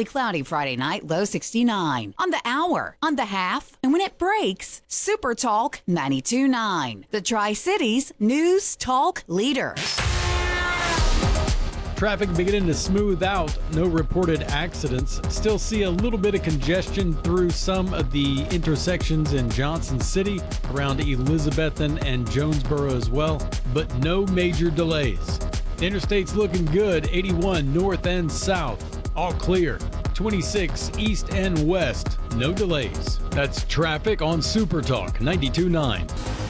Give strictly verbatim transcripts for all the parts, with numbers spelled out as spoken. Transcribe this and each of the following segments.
Partly cloudy Friday night, low sixty-nine. On the hour, on the half, and when it breaks, Super Talk ninety-two point nine. The Tri-Cities News Talk Leader. Traffic beginning to smooth out. No reported accidents. Still see a little bit of congestion through some of the intersections in Johnson City, around Elizabethton and Jonesboro as well, but no major delays. Interstate's looking good. eighty-one north and south, all clear. twenty-six east and west, no delays. That's traffic on Super Talk ninety-two point nine.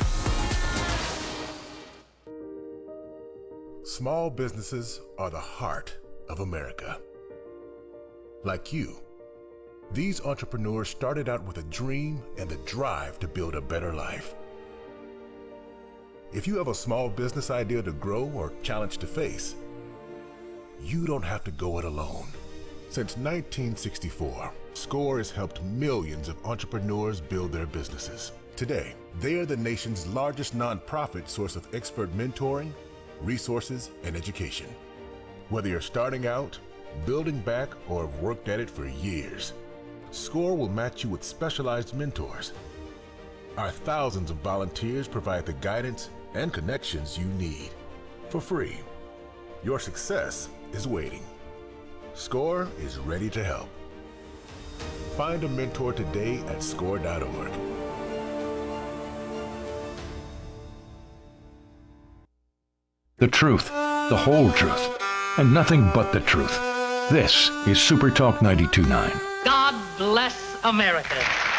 Small businesses are the heart of America. Like you, these entrepreneurs started out with a dream and the drive to build a better life. If you have a small business idea to grow or challenge to face, you don't have to go it alone. Since nineteen sixty-four, SCORE has helped millions of entrepreneurs build their businesses. Today, they are the nation's largest nonprofit source of expert mentoring, resources, and education. Whether you're starting out, building back, or have worked at it for years, SCORE will match you with specialized mentors. Our thousands of volunteers provide the guidance and connections you need for free. Your success is waiting. SCORE is ready to help. Find a mentor today at score dot org. The truth, the whole truth, and nothing but the truth. This is Super Talk ninety-two point nine. God bless America.